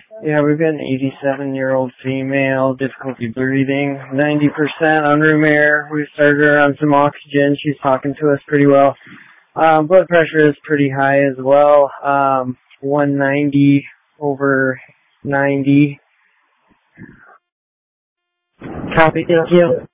Yeah, we've got an 87-year-old female, difficulty breathing, 90% on room air. We started her on some oxygen. She's talking to us pretty well. Blood pressure is pretty high as well, 190 over 90. Copy, thank you.